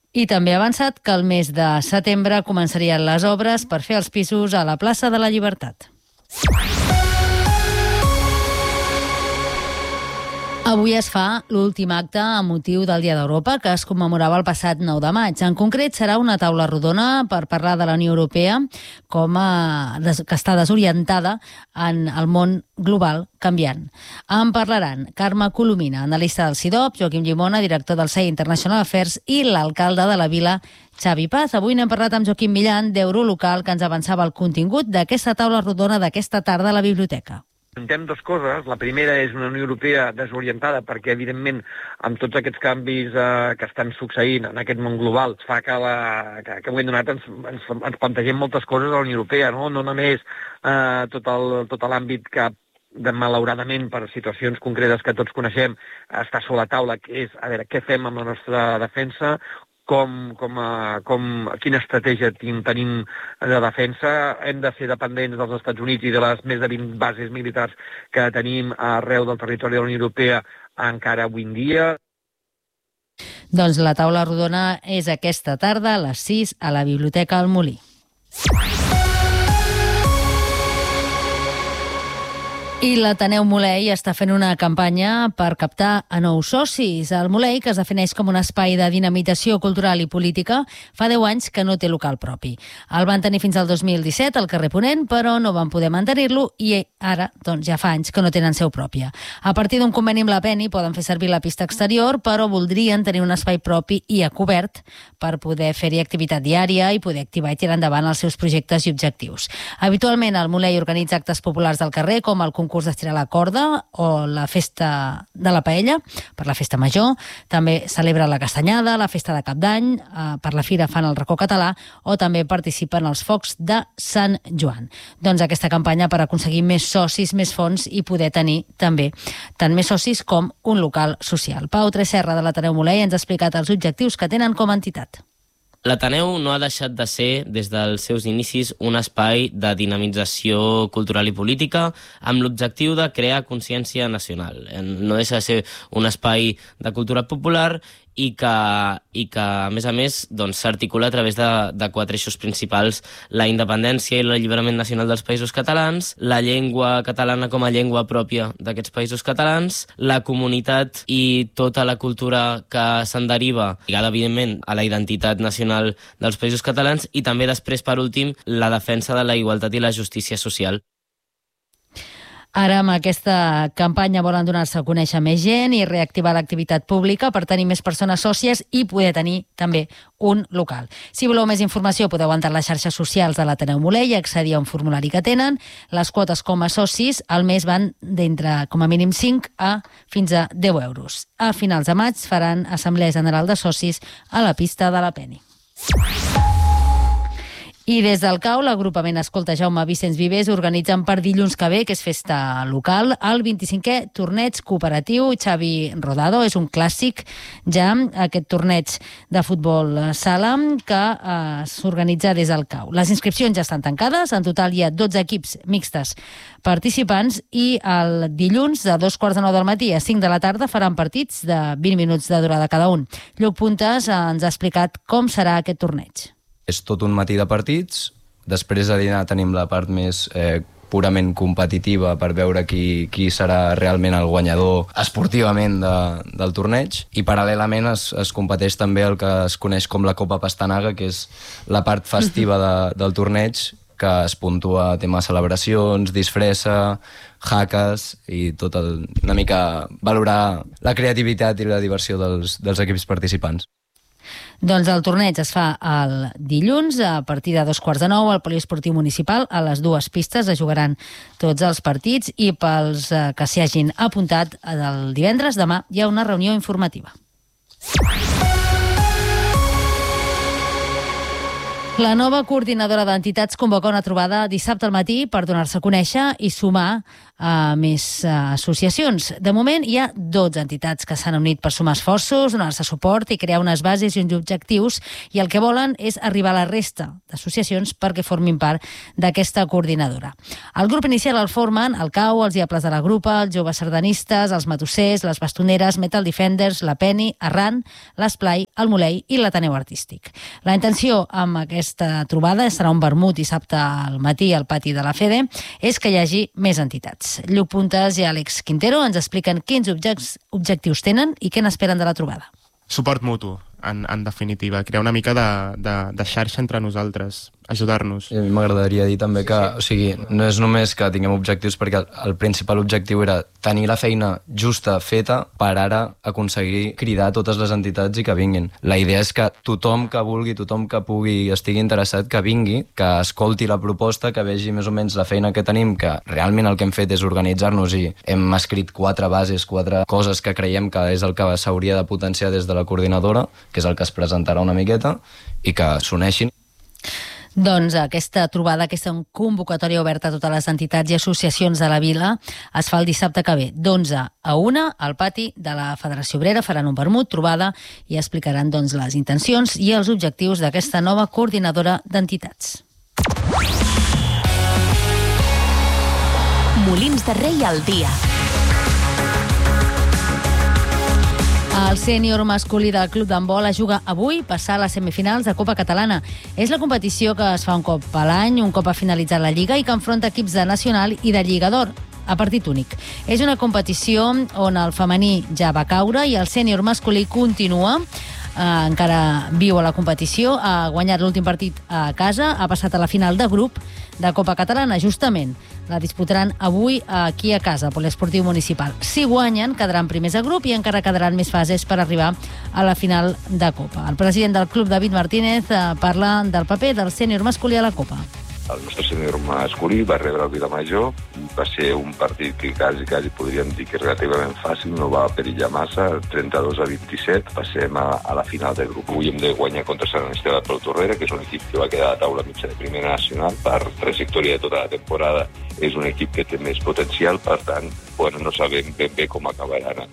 I també ha avançat que el mes de setembre començarien les obres per fer els pisos a la plaça de la Llibertat. Avui es fa l'últim acte amb motiu del Dia d'Europa, que es commemorava el passat 9 de maig. En concret, serà una taula rodona per parlar de la Unió Europea que està desorientada en el món global canviant. En parlaran Carme Colomina, analista del CIDOB, Joaquim Llimona, director del CEI International Affairs, i l'alcalde de la vila, Xavi Paz. Avui n'hem parlat amb Joaquim Millan, d'Eurolocal, que ens avançava el contingut d'aquesta taula rodona d'aquesta tarda a la biblioteca. Intentem dues coses. La primera és una Unió Europea desorientada perquè, evidentment, amb tots aquests canvis que estan succeint en aquest món global, fa que en un moment donat ens plantegem moltes coses a la Unió Europea, no només tot l'àmbit que malauradament per situacions concretes que tots coneixem està sobre la taula, que és a veure què fem amb la nostra defensa, quina estratègia tenim de defensa. Hem de ser dependents dels Estats Units i de les més de 20 bases militars que tenim arreu del territori de la Unió Europea encara avui en dia. Doncs la taula rodona és aquesta tarda a les 6 a la Biblioteca El Molí. I l'Ateneu Molei està fent una campanya per captar a nous socis. El Molei, que es defineix com un espai de dinamitació cultural i política, fa 10 anys que no té local propi. El van tenir fins al 2017 al carrer Ponent, però no van poder mantenir-lo i ara ja fa anys que no tenen seu pròpia. A partir d'un conveni amb la Penny poden fer servir la pista exterior, però voldrien tenir un espai propi i a cobert per poder fer-hi activitat diària i poder activar i tirar endavant els seus projectes i objectius. Habitualment el Molei organitza actes populars del carrer, com el concurs d'estirar la corda o la festa de la paella per la festa major. També celebra la castanyada, la festa de Cap d'Any, per la fira fan el racó català o també participen als focs de Sant Joan. Doncs aquesta campanya per aconseguir més socis, més fons i poder tenir també tant més socis com un local social. Pau Tresserra de l'Ateneu Molei ens ha explicat els objectius que tenen com a entitat. L'Ateneu no ha deixat de ser, des dels seus inicis, un espai de dinamització cultural i política amb l'objectiu de crear consciència nacional. No deixa de ser un espai de cultura popular i que a més, s'articula a través de 4 eixos principals: la independència i l'alliberament nacional dels països catalans, la llengua catalana com a llengua pròpia d'aquests països catalans, la comunitat i tota la cultura que se'n deriva, lligada, evidentment, a la identitat nacional dels països catalans, i també després, per últim, la defensa de la igualtat i la justícia social. Ara, amb aquesta campanya, volen donar-se a conèixer més gent i reactivar l'activitat pública per tenir més persones sòcies i poder tenir també un local. Si voleu més informació, podeu entrar a les xarxes socials de l'Ateneu Molei i accedir a un formulari que tenen. Les quotes com a socis al mes van d'entre, com a mínim, 5 a fins a 10 euros. A finals de maig faran Assemblea General de Socis a la pista de la Penny. I des del CAU, l'agrupament Escolta Jaume Vicenç Vives organitzen per dilluns que ve, que és festa local, el 25è torneig cooperatiu Xavi Rodado. És un clàssic ja, aquest torneig de futbol sala que s'organitza des del CAU. Les inscripcions ja estan tancades, en total hi ha 12 equips mixtes participants i el dilluns de 2:45 del matí a 5 de la tarda faran partits de 20 minuts de durada cada un. Lluc Puntes ens ha explicat com serà aquest torneig. És tot un matí de partits, després de dinar tenim la part més purament competitiva per veure qui serà realment el guanyador esportivament del torneig, i paral·lelament es competeix també el que es coneix com la Copa Pastanaga, que és la part festiva del torneig, que es puntua tema celebracions, disfressa, hackes i tot una mica valorar la creativitat i la diversió dels equips participants. Doncs el torneig es fa el dilluns a partir de 8:45 al Poliesportiu Municipal. A les dues pistes es jugaran tots els partits i pels que s'hi hagin apuntat el divendres, demà, hi ha una reunió informativa. La nova coordinadora d'entitats convoca una trobada dissabte al matí per donar-se a conèixer i sumar més associacions. De moment hi ha 12 entitats que s'han unit per sumar esforços, donar-se suport i crear unes bases i uns objectius, i el que volen és arribar a la resta d'associacions perquè formin part d'aquesta coordinadora. El grup inicial el formen el CAU, els Diables de la Grupa, els Joves Sardanistes, els Matossers, les Bastoneres, Metal Defenders, la Penny, Arran, l'Esplai, el Molei i l'Ateneu Artístic. La intenció amb aquesta trobada, serà un vermut dissabte al matí al pati de la FEDE, és que hi hagi més entitats. Lluc Puntes i Àlex Quintero ens expliquen quins objectius tenen i què n'esperen de la trobada. Suport mutu, en definitiva. Crear una mica de xarxa entre nosaltres, ajudar-nos. I a mi m'agradaria dir també que, no és només que tinguem objectius, perquè el principal objectiu era tenir la feina justa feta per ara aconseguir cridar totes les entitats i que vinguin. La idea és que tothom que vulgui, tothom que pugui, estigui interessat, que vingui, que escolti la proposta, que vegi més o menys la feina que tenim, que realment el que hem fet és organitzar-nos i hem escrit 4 bases, 4 coses que creiem que és el que s'hauria de potenciar des de la coordinadora, que és el que es presentarà una miqueta, i que s'uneixin. Doncs aquesta trobada, aquesta convocatòria oberta a totes les entitats i associacions de la vila es fa el dissabte que ve, d'11 a 1 al pati de la Federació Obrera. Faran un vermut, trobada, i explicaran les intencions i els objectius d'aquesta nova coordinadora d'entitats. Molins de Rei al dia. El sènior masculí del club d'handbol es juga avui passar a les semifinals de Copa Catalana. És la competició que es fa un cop a l'any, un cop ha finalitzat la Lliga, i que enfronta equips de Nacional i de Lliga d'Or, a partit únic. És una competició on el femení ja va caure i el sènior masculí continua. Encara viu a la competició, ha guanyat l'últim partit a casa, ha passat a la final de grup de Copa Catalana, justament. La disputaran avui aquí a casa, al Poliesportiu Municipal. Si guanyen, quedaran primers de grup i encara quedaran més fases per arribar a la final de Copa. El president del club, David Martínez, parla del paper del sènior masculí a la Copa. El nostre sènior masculí va rebre el Vilamajor, va ser un partit que quasi podríem dir que relativament fàcil, no va perillar massa, 32-27, passem a la final de grup. Avui hem de guanyar contra Sant Esteve de Torrera, que és un equip que va quedar a taula mitja de primera nacional, per trajectòria de tota la temporada és un equip que té més potencial, per tant, no sabem ben bé com acabaran.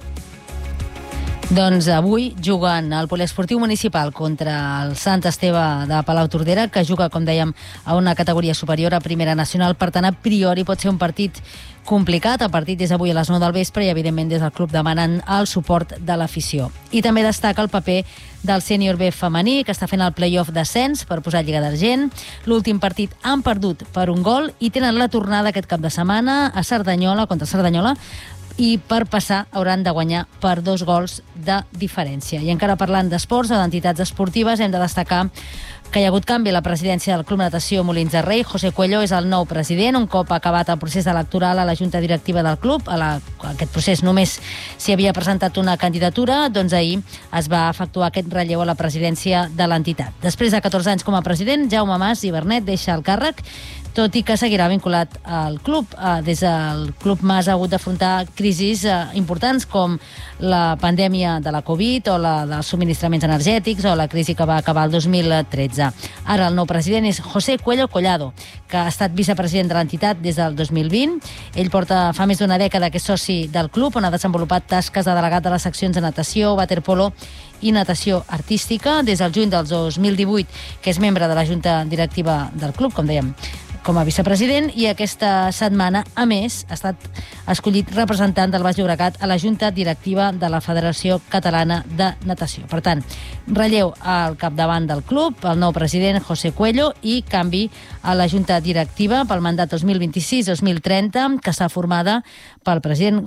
Doncs avui juguen al Poliesportiu Municipal contra el Sant Esteve de Palautordera, que juga, com dèiem, a una categoria superior a Primera Nacional. Per tant, a priori pot ser un partit complicat. El partit és avui a les 9 del vespre i, evidentment, des del club demanen el suport de l'afició. I també destaca el paper del sènior B femení, que està fent el play-off d'ascens per posar Lliga d'Argent. L'últim partit han perdut per un gol i tenen la tornada aquest cap de setmana a Cerdanyola, contra Cerdanyola, i per passar hauran de guanyar per 2 gols de diferència. I encara parlant d'esports o d'entitats esportives, hem de destacar que hi ha hagut canvi a la presidència del Club Natació Molins de Rei. José Cuello és el nou president, un cop acabat el procés electoral a la Junta Directiva del club. Aquest procés només s'hi havia presentat una candidatura, doncs ahir es va efectuar aquest relleu a la presidència de l'entitat. Després de 14 anys com a president, Jaume Mas i Bernet deixa el càrrec, tot i que seguirà vinculat al club. Des del Club Mas ha hagut d'afrontar crisis importants com la pandèmia de la Covid o la dels subministraments energètics o la crisi que va acabar el 2013. Ara el nou president és José Cuello Collado, que ha estat vicepresident de l'entitat des del 2020. Ell fa més d'una dècada que és soci del club, on ha desenvolupat tasques de delegat de les seccions de natació, waterpolo i natació artística. Des del juny del 2018, que és membre de la Junta Directiva del club, com dèiem, com a vicepresident, i aquesta setmana, a més, ha estat escollit representant del Baix Llobregat a la Junta Directiva de la Federació Catalana de Natació. Per tant, relleu al capdavant del club, el nou president José Cuello, i canvi a la Junta Directiva pel mandat 2026-2030, que està formada pel president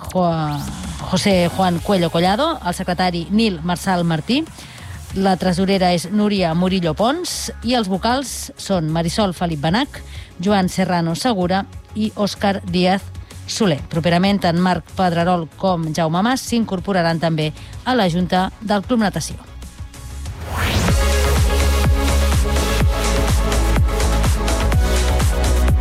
José Juan Cuello Collado, el secretari Nil Marçal Martí, la tresorera és Núria Murillo Pons i els vocals són Marisol Felip Benach, Joan Serrano Segura i Òscar Díaz Soler. Properament, tant Marc Pedrerol com Jaume Mas s'incorporaran també a la Junta del Club Natació.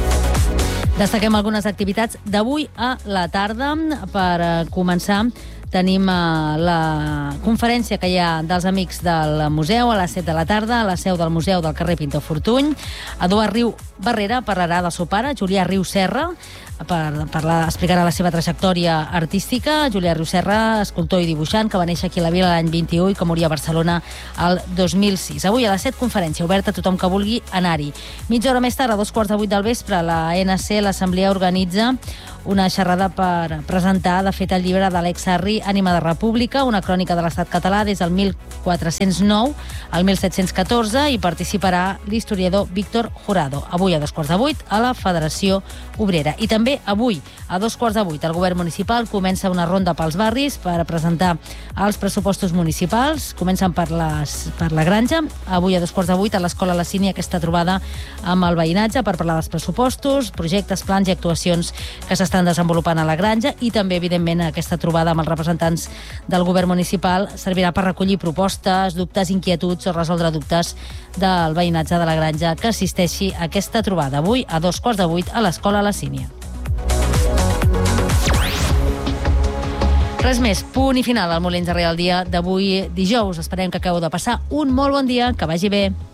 Destaquem algunes activitats d'avui a la tarda. Per començar, tenim la conferència que hi ha dels amics del museu a les 7 de la tarda a la seu del museu del carrer Pintor Fortuny. Eduard Riu Barrera parlarà del seu pare, Julià Riu Serra, explicarà la seva trajectòria artística. Julià Riu Serra, escultor i dibuixant, que va néixer aquí a la Vila l'any 21 i que moria a Barcelona el 2006. Avui a les 7, conferència oberta a tothom que vulgui anar-hi. Mitja hora més tard, a 2:15 del vespre, la ANC, l'Assemblea, organitza una xerrada per presentar, de fet, el llibre d'Alex Sarri, Ànima de República, una crònica de l'estat català des del 1409 al 1714, i participarà l'historiador Víctor Jurado. Avui a 7:15 a la Federació Obrera. I també avui, a 7:15, el govern municipal comença una ronda pels barris per presentar els pressupostos municipals. Comencen per la Granja. Avui a 7:15 a l'Escola La Sínia, aquesta trobada amb el veïnatge per parlar dels pressupostos, projectes, plans i actuacions que s'estan desenvolupant a la Granja, i també, evidentment, aquesta trobada amb els representants del govern municipal servirà per recollir propostes, dubtes, inquietuds o resoldre dubtes del veïnatge de la Granja que assisteixi a aquesta trobada avui a 7:15 a l'Escola La Sínia. Res més, punt i final al Molins de Rei del dia d'avui dijous. Esperem que acabeu de passar un molt bon dia, que vagi bé.